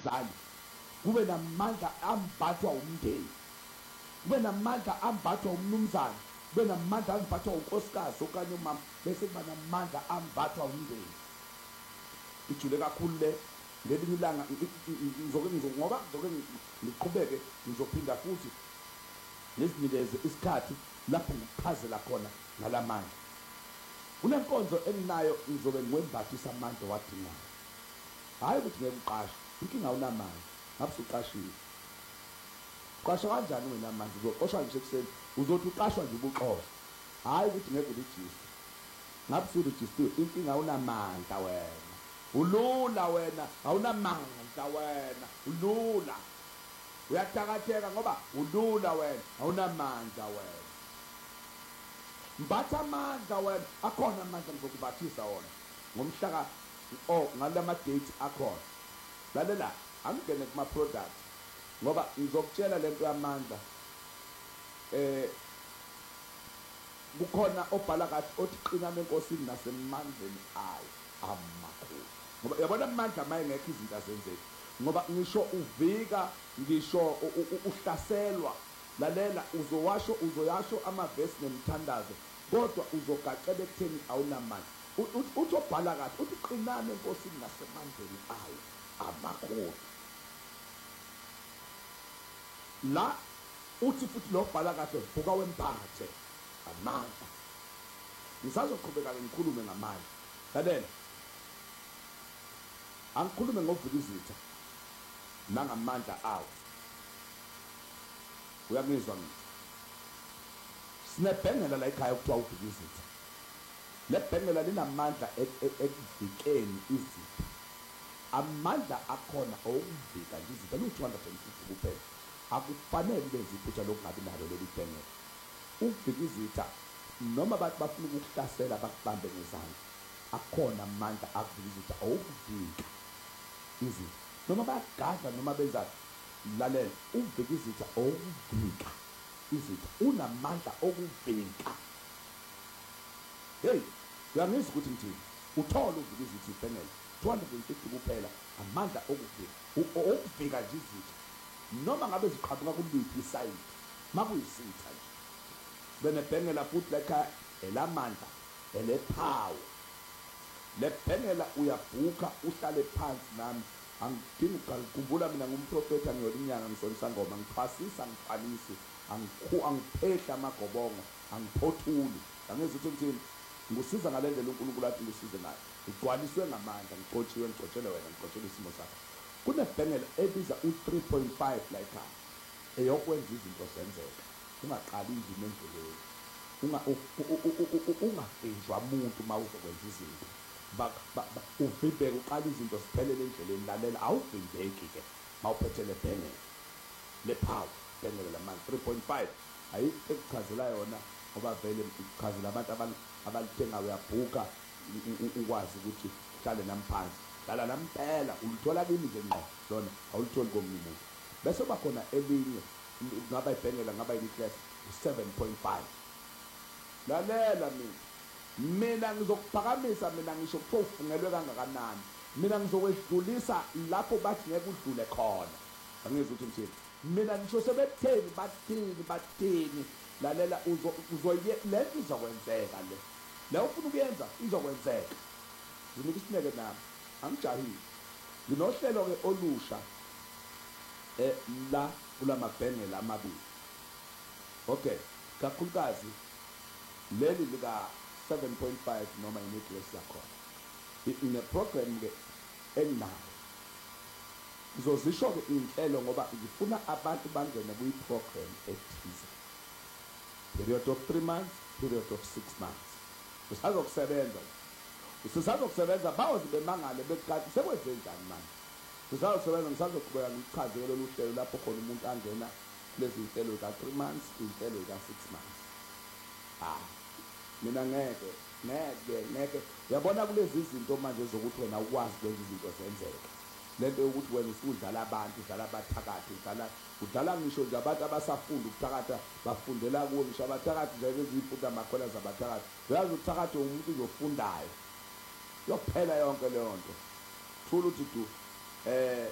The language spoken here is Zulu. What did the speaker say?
umzali, kube namandla ambathwa umndeni, kube namandla ambathwa umnumzana, kube namandla ambathwa unkosikazi okanye umama, bese kuba namandla ambathwa umndeni. Ijule kakhulu le ngelinye ilanga ngoba ngizoke ngiqhubeke, ngizophinda futhi ngizinikeze isikhathi lapho ngikuchazela khona ngalamandla. Kunenkonzo enginayo ngizobe ngiwembathisa amandla wadingayo, hhayi ukuthi ngeke uqashe. Inkinga awunamandla, ngabe usuqashiwe. Uqasha kanjani ungenamandla? Uzoqoshwa nje ekuseni, uzothi uqashwa nje ubuxoza, hhayi ukuthi ngeke urijiste. Ngabe usurijistiwe, inkinga awunamandla wena, ulula wena, awunamandla wena, ulula. Uyathakatheka ngoba ulula wena, awunamandla wena. Mbatha amandla wena, akhona amandla ngizokubathisa wona ngomhlaka ngalama date akhona. Lalela, angingene kuma products ngoba ngizokutshela lento yamandla. Kukhona obhala kahle othi qinana enkosini nasemandleni ayo amakhulu. Ngoba yabona amandla maye ngekho izinto azenzeki, ngoba ngisho uvika, ngisho uhlaselwa. Lalela, uzoyasho amavesi nemthandazo, kodwa uzogacela ekutheni awunamandla. Uthi obhala kahle uthi qinana enkosini nasemandleni ayo amakhulu. La uthi futhi lo bhala kahle, vuka wempathe amandla. Ngisazoqhubeka ngikhulume ngamandla. Lalela, angikhulume ngovuka izitha nangamandla awo. Uyangizwa mina? Sinebhengela la ekhaya kuthiwa uvuka izitha. Le bhengela linamandla ekuvikeni izitha. Amandla akhona okuvika izitha lu-250 kuphela. Akufanele benze iphutha lokungabi nalo leli bhengela. Ukuvika izitha noma abantu bafuna ukukuhlasela bakubambe ngezandla, akhona amandla akuvika izitha okuvika izitha. Noma bayagada noma benza, lalela, uvika izitha okuvika izitha, unamandla okuvika. Hey, uyangizwa ukuthi ngithini? Uthola uvika izitha ibhengela 250 kuphela, amandla okuvika nje izitha noma ngabe ziqhamuka kuliphi isayidi, makuyisitha nje. Benebhengela futhi lekhaya elamandla, elephawu. Lebhengela uyabhuka uhlale phansi nami. Angidingi ukukhumbula mina ngumprofeti, angiyola inyanga ngisonisa ngoma, ngiphasisa ngiphalisi, angiphehla amagobongo, angiphothuli. Angizwe ukuthi ngithini? Ngikusiza ngale ndlela uNkulunkulu athi ngisize ngayo. Ngigcwaliswe ngamandla, ngicotshiwe, ngicotshele wena, ngicotshele isimo sakho. Kunebhengela ebiza u-3.5 la ekhaya, eyokwenza izinto zenzeka. Ungaqali indima endleleni, ungavinjwa muntu uma uzokwenza izinto. Uvimbeke, uqala izinto ziphelele endleleni. Lalela, awuvimbeki-ke uma uphethe le bhengela lephawu, bhengela lamandla 3.5. Ayikho ekuchazela yona ngoba vele ichazela abantu abalithengayo. Uyabhuka ukwazi ukuthi hlale nami phansi, hlala nami phela, ulithola kimi nje ngqo, lona awulitholi komunye umuntu. Bese bakhona elinye, ngaba ibhengela, ngaba yi-class 7.5. Lalela mina ngizokuphakamisa, mina ngisho kuthiwa ufungelwe kangakanani, mina ngizokwedlulisa lapho bathi ngeke udlule khona. Angizwa ukuthi ngithini? Mina ngisho sebekutheni bathini. Lalela, lento izokwenzeka, le ufuna ukuyenza izokwenzeka. Nginika isineke nami, angijahile. Nginohlelo-ke olusha la kulamabhengela amabili. Okay, kakhulukazi leli lika 7.5 noma i-necklace yakhona. Ine-program-ke enginayo. Ngizozisho-ke iy'nhlelo ngoba ngifuna abantu bangene kuyi-program ethize. Period of 3 months, period of 6 months. Usazokusebenza bawoze bemangale bekathi sekwenze njani manje. Usazokusebenza, ngisazoqhubeka ngichazele lolu hlelo lapho khona umuntu angena lezi zinhlelo za-3 months, iy'nhlelo za-6 months. Mina ngeke uyabona kulezi zinto manje zokuthi wena ukwazi kwenza izinto zenzeka. Lento yokuthi wena usudlala abantu, udlala abathakathi, udlala ngisho nje abantu abasafunda ukuthakatha, bafundela kuwo ngisho abathakathi nje bezifunda amakhona zabathakathi. Uyazi ukuthakatha umuntu ozofundayo yokuphela yonke leyo nto. Thula uthi